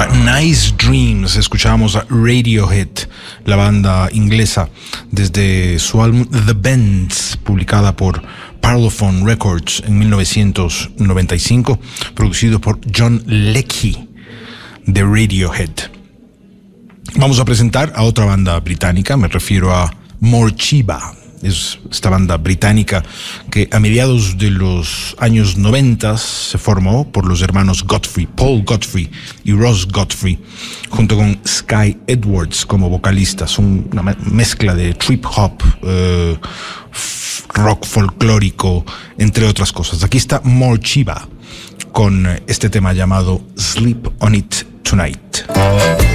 música. Nice Dreams. Escuchábamos a Radiohead, la banda inglesa, desde su álbum The Bends, publicada por Parlophone Records en 1995, producido por John Leckie de Radiohead. Vamos a presentar a otra banda británica, me refiero a Morcheeba. Es esta banda británica que a mediados de los años 90 se formó por los hermanos Godfrey, Paul Godfrey y Ross Godfrey, junto con Sky Edwards como vocalistas. Son una mezcla de trip hop, rock folclórico, entre otras cosas. Aquí está Morcheeba con este tema llamado Sleep on It Tonight.